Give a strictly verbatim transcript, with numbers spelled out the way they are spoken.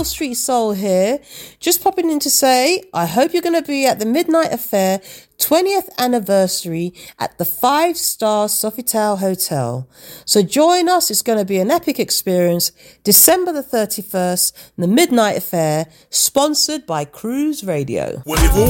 Hill Street Soul here. Just popping in to say, I hope you're going to be at the Midnight Affair twentieth anniversary at the five star Sofitel Hotel. So join us. It's going to be an epic experience. December the thirty-first, the Midnight Affair, sponsored by Cruise Radio. Well,